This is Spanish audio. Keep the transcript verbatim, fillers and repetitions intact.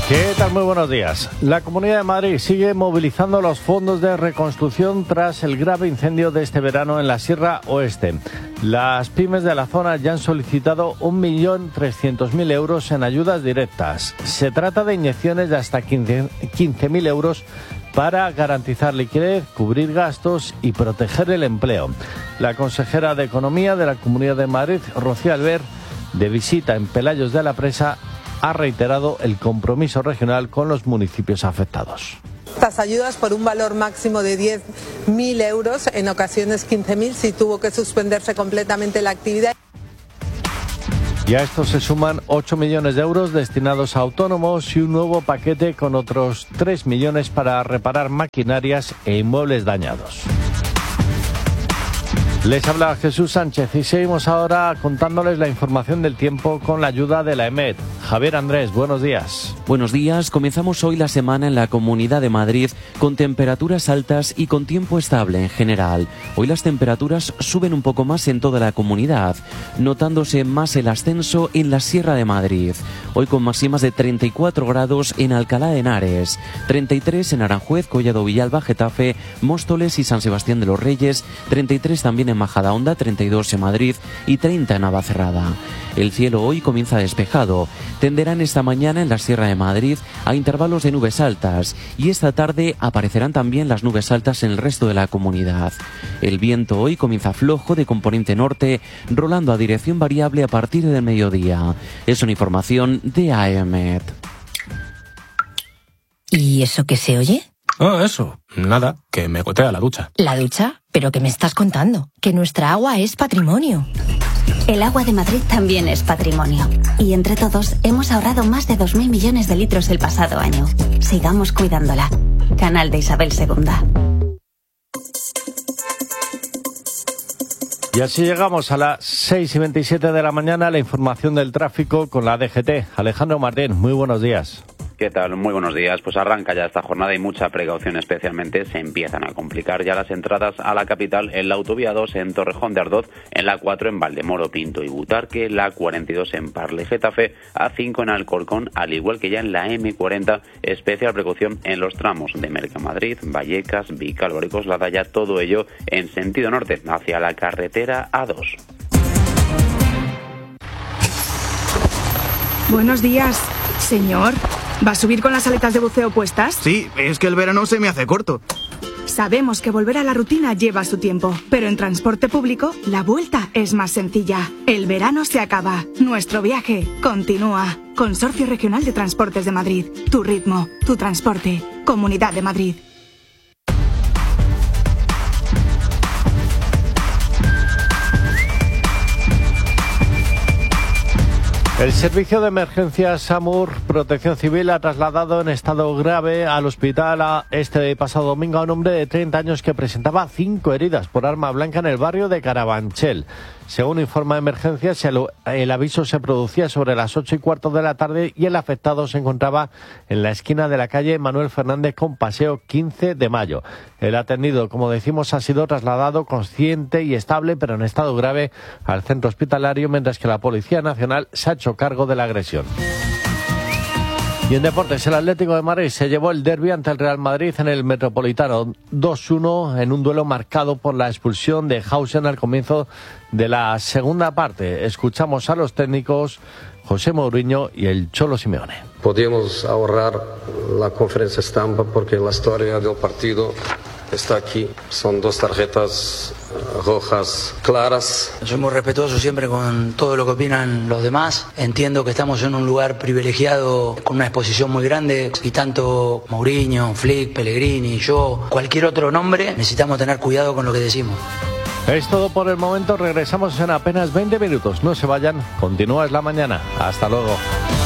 ¿Qué tal? Muy buenos días. La Comunidad de Madrid sigue movilizando los fondos de reconstrucción tras el grave incendio de este verano en la Sierra Oeste. Las pymes de la zona ya han solicitado un millón trescientos mil euros en ayudas directas. Se trata de inyecciones de hasta quince mil euros para garantizar liquidez, cubrir gastos y proteger el empleo. La consejera de Economía de la Comunidad de Madrid, Rocío Albert, de visita en Pelayos de la Presa, ha reiterado el compromiso regional con los municipios afectados. Estas ayudas por un valor máximo de diez mil euros, en ocasiones quince mil, si tuvo que suspenderse completamente la actividad. Y a esto se suman ocho millones de euros destinados a autónomos y un nuevo paquete con otros tres millones para reparar maquinarias e inmuebles dañados. Les habla Jesús Sánchez y seguimos ahora contándoles la información del tiempo con la ayuda de la EMET. Javier Andrés, buenos días. Buenos días. Comenzamos hoy la semana en la Comunidad de Madrid con temperaturas altas y con tiempo estable en general. Hoy las temperaturas suben un poco más en toda la comunidad, notándose más el ascenso en la Sierra de Madrid. Hoy con máximas de treinta y cuatro grados en Alcalá de Henares, treinta y tres en Aranjuez, Collado Villalba, Getafe, Móstoles y San Sebastián de los Reyes, treinta y tres también en Majadahonda, treinta y dos en Madrid y treinta en Navacerrada. El cielo hoy comienza despejado. Tenderán esta mañana en la Sierra de Madrid a intervalos de nubes altas y esta tarde aparecerán también las nubes altas en el resto de la comunidad. El viento hoy comienza flojo de componente norte, rolando a dirección variable a partir del mediodía. Es una información de A E M E T. ¿Y eso qué se oye? Ah, eso. Nada, que me gotea la ducha. ¿La ducha? ¿Pero qué me estás contando? Que nuestra agua es patrimonio. El agua de Madrid también es patrimonio. Y entre todos hemos ahorrado más de dos mil millones de litros el pasado año. Sigamos cuidándola. Canal de Isabel segunda. Y así llegamos a las seis y veintisiete de la mañana, la información del tráfico con la D G T. Alejandro Martín, muy buenos días. ¿Qué tal? Muy buenos días. Pues arranca ya esta jornada y mucha precaución, especialmente se empiezan a complicar ya las entradas a la capital en la autovía dos en Torrejón de Ardoz, en la cuatro en Valdemoro, Pinto y Butarque, la cuarenta y dos en Parle, Getafe, A cinco en Alcorcón, al igual que ya en la eme cuarenta, especial precaución en los tramos de Mercamadrid, Vallecas, Vicálvaro y Coslada, ya todo ello en sentido norte, hacia la carretera A dos. Buenos días, señor. ¿Va a subir con las aletas de buceo puestas? Sí, es que el verano se me hace corto. Sabemos que volver a la rutina lleva su tiempo, pero en transporte público la vuelta es más sencilla. El verano se acaba, nuestro viaje continúa. Consorcio Regional de Transportes de Madrid. Tu ritmo, tu transporte. Comunidad de Madrid. El Servicio de Emergencias SAMUR Protección Civil ha trasladado en estado grave al hospital a este pasado domingo a un hombre de treinta años que presentaba cinco heridas por arma blanca en el barrio de Carabanchel. Según informa Emergencias, el, el aviso se producía sobre las ocho y cuarto de la tarde y el afectado se encontraba en la esquina de la calle Manuel Fernández con Paseo quince de mayo. El atendido, como decimos, ha sido trasladado consciente y estable, pero en estado grave, al centro hospitalario, mientras que la Policía Nacional se ha hecho cargo de la agresión. Y en deportes, el Atlético de Madrid se llevó el derbi ante el Real Madrid en el Metropolitano dos uno en un duelo marcado por la expulsión de Hausen al comienzo de la segunda parte. Escuchamos a los técnicos José Mourinho y el Cholo Simeone. Podíamos ahorrar la conferencia estampa porque la historia del partido está aquí. Son dos tarjetas rojas claras. Somos respetuosos siempre con todo lo que opinan los demás. Entiendo que estamos en un lugar privilegiado con una exposición muy grande y tanto Mourinho, Flick, Pellegrini, yo, cualquier otro nombre, necesitamos tener cuidado con lo que decimos. Es todo por el momento. Regresamos en apenas veinte minutos. No se vayan. Continúa Es la Mañana. Hasta luego.